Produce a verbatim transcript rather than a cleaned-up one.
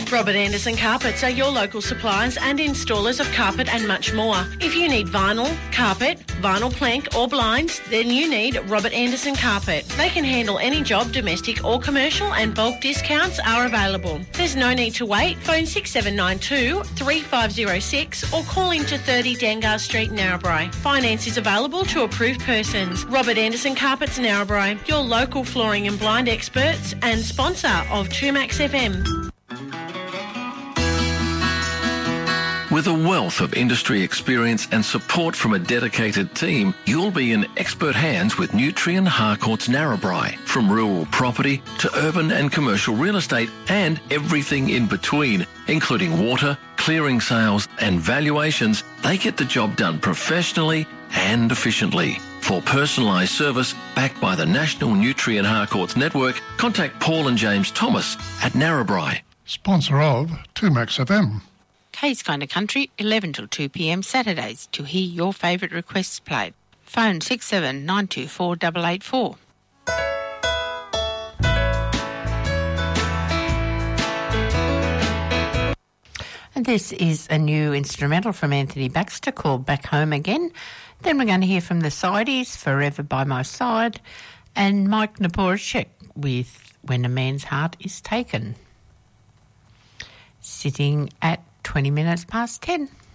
Robert Anderson Carpets are your local suppliers and installers of carpet and much more. If you need vinyl, carpet, vinyl plank or blinds, then you need Robert Anderson Carpet. They can handle any job, domestic or commercial, and bulk discounts are available. There's no need to wait. Phone six seven nine two, three five zero six or call into thirty Dangar Street, Narrabri. Finance is available to approved persons. Robert Anderson Carpets, Narrabri, your local flooring and blind experts and sponsor of two Max F M. With a wealth of industry experience and support from a dedicated team, you'll be in expert hands with Nutrien Harcourts Narrabri. From rural property to urban and commercial real estate and everything in between, including water, clearing sales and valuations, they get the job done professionally and efficiently. For personalised service backed by the National Nutrien Harcourts Network, contact Paul and James Thomas at Narrabri. Sponsor of two Max F M. K's Kind of Country, eleven till two p m Saturdays, to hear your favourite requests played. Phone six seven nine two four eight eight four. And this is a new instrumental from Anthony Baxter called Back Home Again. Then we're going to hear from the Sideys, Forever by My Side, and Mike Naporchek with When a Man's Heart is Taken. Sitting at twenty minutes past ten.